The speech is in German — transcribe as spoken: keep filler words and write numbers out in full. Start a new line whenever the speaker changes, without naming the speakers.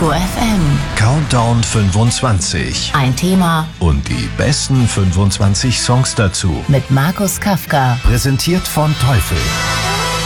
Detektor F M.
Countdown fünfundzwanzig.
Ein Thema
Und die besten fünfundzwanzig Songs dazu.
mit Markus Kafka.
Präsentiert von Teufel.